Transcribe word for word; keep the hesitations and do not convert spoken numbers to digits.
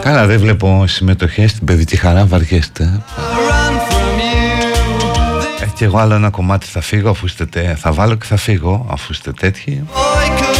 Καλά, δεν βλέπω συμμετοχές στην παιδική χαρά, βαριέστε. Ε, και εγώ άλλο ένα κομμάτι θα φύγω αφού είστε τέ... θα βάλω και θα φύγω αφού είστε τέτοιοι.